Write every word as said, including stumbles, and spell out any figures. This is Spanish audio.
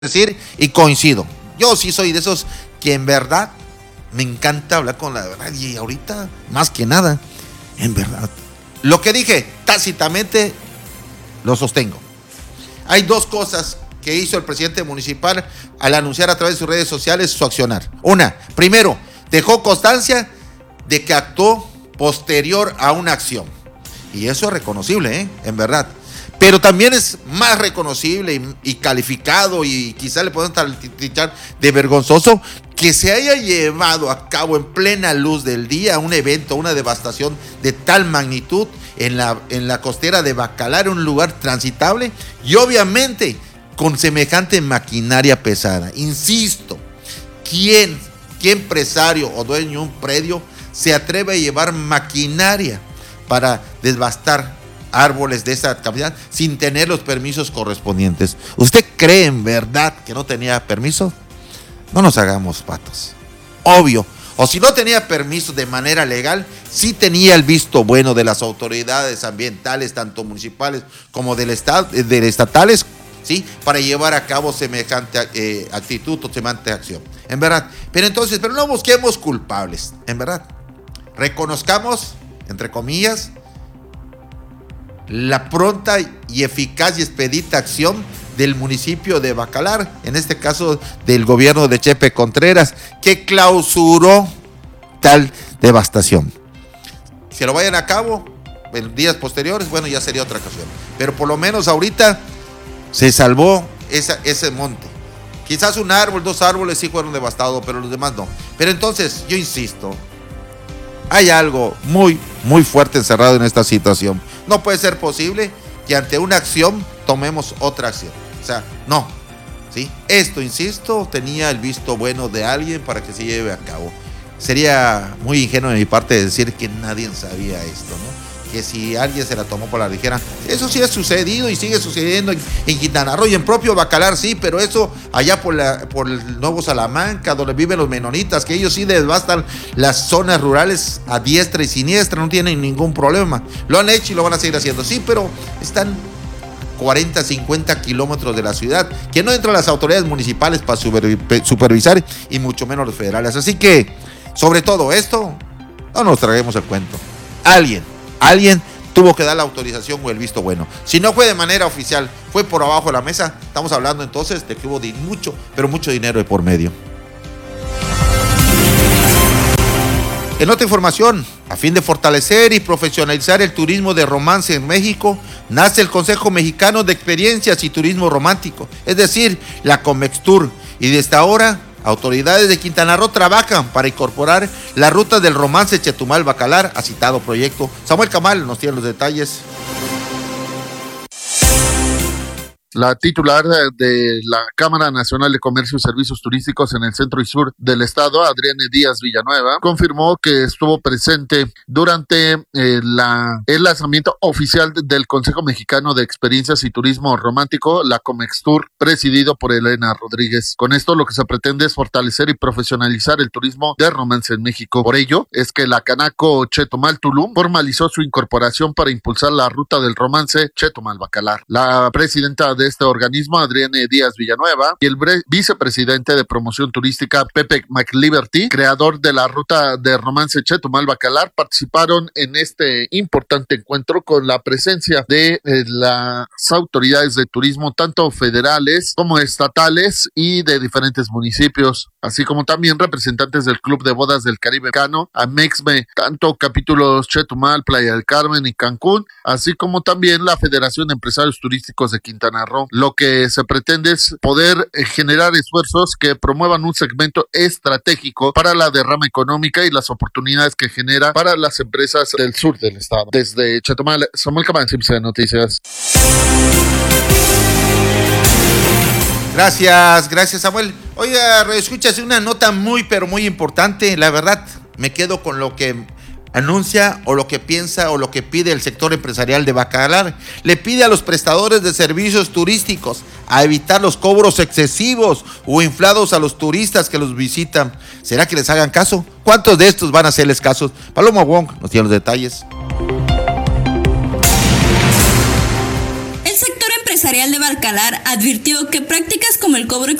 decir y coincido. Yo sí soy de esos que en verdad me encanta hablar con la verdad y ahorita más que nada, en verdad, lo que dije tácitamente lo sostengo. Hay dos cosas que hizo el presidente municipal al anunciar a través de sus redes sociales su accionar. Una, primero, dejó constancia de que actuó posterior a una acción. Y eso es reconocible, ¿eh? En verdad. Pero también es más reconocible y, y calificado y quizá le puedan tachar de vergonzoso que se haya llevado a cabo en plena luz del día un evento, una devastación de tal magnitud en la, en la costera de Bacalar, un lugar transitable y obviamente con semejante maquinaria pesada. Insisto, ¿quién, qué empresario o dueño de un predio se atreve a llevar maquinaria para devastar árboles de esa calidad sin tener los permisos correspondientes? ¿Usted cree en verdad que no tenía permiso? No nos hagamos patos. Obvio. O si no tenía permiso de manera legal, sí tenía el visto bueno de las autoridades ambientales, tanto municipales como del estado, del estatales, ¿sí? Para llevar a cabo semejante eh, actitud o semejante acción. En verdad. Pero entonces, pero no busquemos culpables. En verdad. Reconozcamos, entre comillas, la pronta y eficaz y expedita acción del municipio de Bacalar, en este caso del gobierno de Chepe Contreras, que clausuró tal devastación. Si lo vayan a cabo en días posteriores, bueno, ya sería otra ocasión. Pero por lo menos ahorita se salvó esa, ese monte. Quizás un árbol, dos árboles sí fueron devastados, pero los demás no. Pero entonces, yo insisto, hay algo muy, muy fuerte encerrado en esta situación. No puede ser posible que ante una acción tomemos otra acción. O sea, no. ¿Sí? Esto, insisto, tenía el visto bueno de alguien para que se lleve a cabo. Sería muy ingenuo de mi parte decir que nadie sabía esto, ¿no? Que si alguien se la tomó por la ligera. Eso sí ha sucedido y sigue sucediendo en, en Quintana Roo y en propio Bacalar, sí, pero eso allá por, la, por el Nuevo Salamanca, donde viven los menonitas, que ellos sí devastan las zonas rurales a diestra y siniestra, no tienen ningún problema. Lo han hecho y lo van a seguir haciendo, sí, pero están cuarenta, cincuenta kilómetros de la ciudad, que no entran las autoridades municipales para supervisar y mucho menos los federales. Así que, sobre todo esto, no nos traguemos el cuento. Alguien Alguien tuvo que dar la autorización o el visto bueno. Si no fue de manera oficial, fue por abajo de la mesa, estamos hablando entonces de que hubo mucho, pero mucho dinero de por medio. En otra información, a fin de fortalecer y profesionalizar el turismo de romance en México, nace el Consejo Mexicano de Experiencias y Turismo Romántico, es decir, la Comextur, y desde ahora autoridades de Quintana Roo trabajan para incorporar la ruta del romance Chetumal-Bacalar a citado proyecto. Samuel Camal nos tiene los detalles. La titular de la Cámara Nacional de Comercio y Servicios Turísticos en el centro y sur del estado, Adriana Díaz Villanueva, confirmó que estuvo presente durante eh, la, el lanzamiento oficial del Consejo Mexicano de Experiencias y Turismo Romántico, la Comextur, presidido por Elena Rodríguez. Con esto lo que se pretende es fortalecer y profesionalizar el turismo de romance en México. Por ello es que la Canaco Chetumal Tulum formalizó su incorporación para impulsar la ruta del romance Chetumal-Bacalar. La presidenta de de este organismo, Adriana Díaz Villanueva, y el vicepresidente de promoción turística, Pepe McLiberty, creador de la ruta de romance Chetumal-Bacalar, participaron en este importante encuentro con la presencia de eh, las autoridades de turismo, tanto federales como estatales y de diferentes municipios, así como también representantes del Club de Bodas del Caribe Mexicano, Amexme, tanto capítulos Chetumal, Playa del Carmen y Cancún, así como también la Federación de Empresarios Turísticos de Quintana Roo. Lo que se pretende es poder generar esfuerzos que promuevan un segmento estratégico para la derrama económica y las oportunidades que genera para las empresas del sur del estado. Desde Chetumal, Samuel Caban, C M C Noticias. Gracias, gracias Samuel. Oiga, escuchas una nota muy pero muy importante. La verdad, me quedo con lo que anuncia o lo que piensa o lo que pide el sector empresarial de Bacalar. Le pide a los prestadores de servicios turísticos a evitar los cobros excesivos o inflados a los turistas que los visitan. ¿Será que les hagan caso? ¿Cuántos de estos van a hacerles caso? Paloma Wong nos tiene los detalles. El sector empresarial Empresarial de Barcalar advirtió que prácticas como el cobro